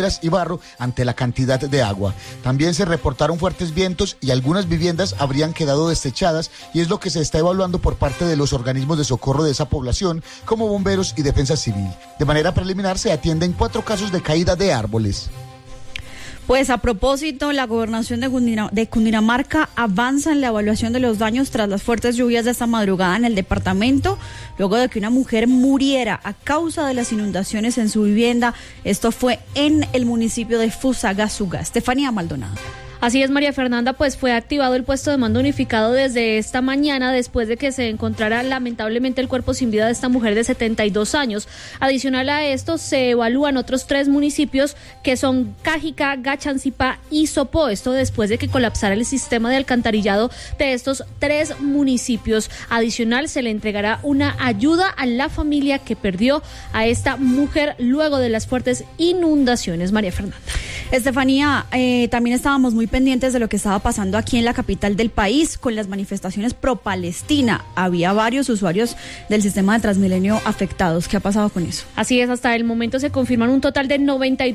y barro ante la cantidad de agua. También se reportaron fuertes vientos y algunas viviendas habrían quedado desechadas, y es lo que se está evaluando por parte de los organismos de socorro de esa población, como bomberos y defensa civil. De manera preliminar se atienden 4 casos de caída de árboles. Pues a propósito, la gobernación de Cundinamarca avanza en la evaluación de los daños tras las fuertes lluvias de esta madrugada en el departamento, luego de que una mujer muriera a causa de las inundaciones en su vivienda. Esto fue en el municipio de Fusagasugá. Estefanía Maldonado. Así es, María Fernanda, pues fue activado el puesto de mando unificado desde esta mañana después de que se encontrara lamentablemente el cuerpo sin vida de esta mujer de 72 años. Adicional a esto, se evalúan otros 3 municipios que son Cajica, Gachancipá y Sopó. Esto después de que colapsara el sistema de alcantarillado de estos 3 municipios. Adicional, se le entregará una ayuda a la familia que perdió a esta mujer luego de las fuertes inundaciones. María Fernanda. Estefanía, también estábamos muy pendientes de lo que estaba pasando aquí en la capital del país con las manifestaciones pro-Palestina. Había varios usuarios del sistema de Transmilenio afectados. ¿Qué ha pasado con eso? Así es, hasta el momento se confirman un total de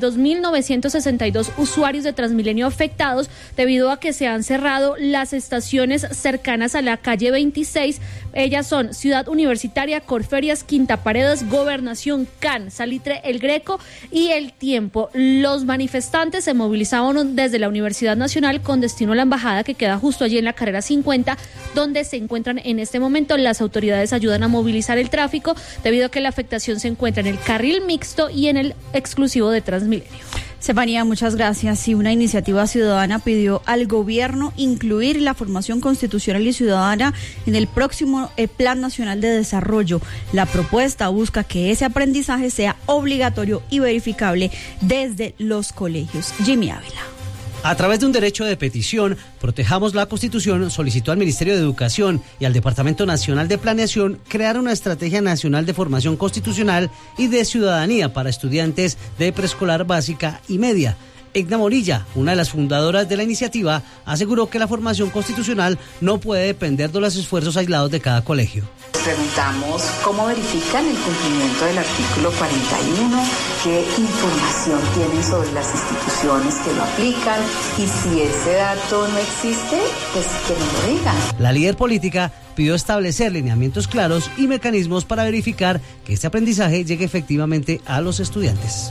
92.962 usuarios de Transmilenio afectados debido a que se han cerrado las estaciones cercanas a la calle 26. Ellas son Ciudad Universitaria, Corferias, Quinta Paredes, Gobernación, CAN, Salitre, El Greco y El Tiempo. Los manifestantes se movilizaban desde la Universidad Nacional con destino a la embajada, que queda justo allí en la carrera 50, donde se encuentran en este momento. Las autoridades ayudan a movilizar el tráfico debido a que la afectación se encuentra en el carril mixto y en el exclusivo de Transmilenio. Estefanía, muchas gracias. Y una iniciativa ciudadana pidió al gobierno incluir la formación constitucional y ciudadana en el próximo Plan Nacional de Desarrollo. La propuesta busca que ese aprendizaje sea obligatorio y verificable desde los colegios. Jimmy Ávila. A través de un derecho de petición, Protejamos la Constitución solicitó al Ministerio de Educación y al Departamento Nacional de Planeación crear una estrategia nacional de formación constitucional y de ciudadanía para estudiantes de preescolar básica y media. Edna Morilla, una de las fundadoras de la iniciativa, aseguró que la formación constitucional no puede depender de los esfuerzos aislados de cada colegio. Preguntamos cómo verifican el cumplimiento del artículo 41, qué información tienen sobre las instituciones que lo aplican, y si ese dato no existe, pues que nos lo digan. La líder política pidió establecer lineamientos claros y mecanismos para verificar que este aprendizaje llegue efectivamente a los estudiantes.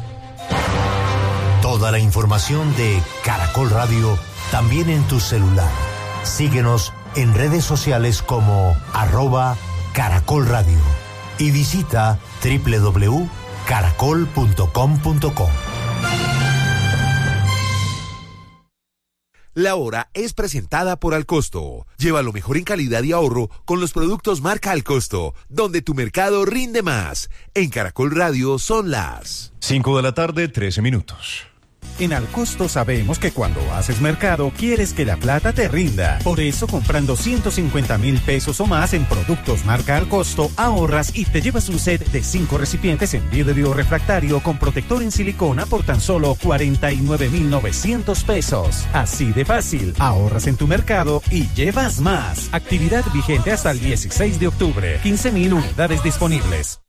Toda la información de Caracol Radio también en tu celular. Síguenos en redes sociales como @Caracol Radio y visita www.caracol.com.co. La Hora es presentada por Alcosto. Lleva lo mejor en calidad y ahorro con los productos marca Alcosto, donde tu mercado rinde más. En Caracol Radio son las 5:13 p.m. En Alcosto sabemos que cuando haces mercado quieres que la plata te rinda. Por eso, comprando 150.000 pesos o más en productos marca Alcosto, ahorras y te llevas un set de 5 recipientes en vidrio refractario con protector en silicona por tan solo 49.900 pesos. Así de fácil, ahorras en tu mercado y llevas más. Actividad vigente hasta el 16 de octubre. 15.000 unidades disponibles.